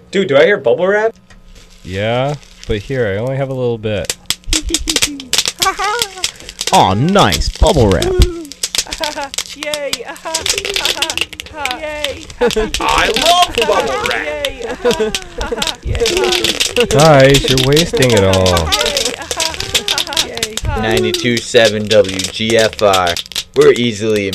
Dude, do I hear bubble wrap? Yeah, but here, I only have a little bit. Aw, nice. Bubble wrap. Yay! Yay! I love bubble wrap! Guys, you're wasting it all. 92.7 WGFR. We're easily